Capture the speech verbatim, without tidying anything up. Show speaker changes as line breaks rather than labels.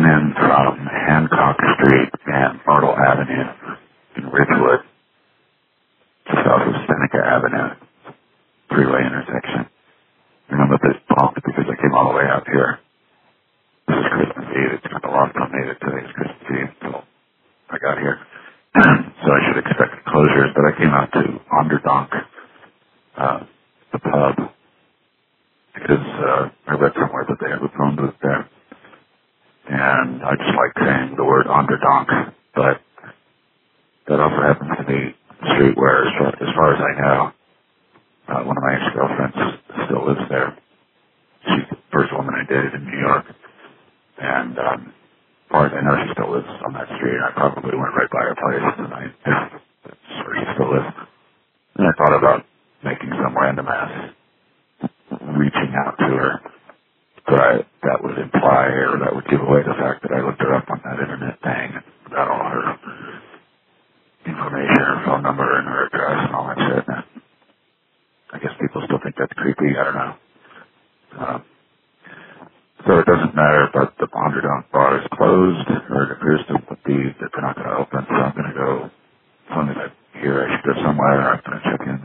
in from Hancock Street and Myrtle Avenue in Ridgewood, just off of Seneca Avenue, three-way intersection. And I'm a bit pumped because I came all the way out here. This is Christmas Eve. It's kind of lost on me that today's Christmas Eve until I got here. So I should expect closures, but I came out to Onderdonk, uh, the pub, because uh, I read somewhere that they have a phone booth there. And I just like saying the word Onderdonk, but that also happens to be the street where, as far as, far as I know, uh, one of my ex-girlfriends still lives there. She's the first woman I dated in New York. And um, as far as I know, she still lives on that street. I probably went right by her place tonight. That's where she still lives. And I thought about making some random ass reaching out to her. But I, that would imply, or that would give away the fact that I looked her up on that internet thing and got all her information, her phone number, and her address, and all that shit. And I guess people still think that's creepy. I don't know. Uh, so it doesn't matter, but the Onderdonk bar is closed, or it appears to be that they're not going to open. So I'm going to go, as long as I hear I should go somewhere, I'm going to check in.